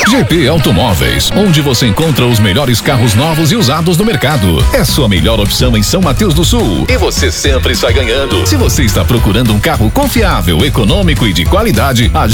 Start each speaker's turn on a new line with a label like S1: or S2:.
S1: GP Automóveis, onde você encontra os melhores carros novos e usados do mercado. É sua melhor opção em São Mateus do Sul. E você sempre sai ganhando. Se você está procurando um carro confiável, econômico e de qualidade, a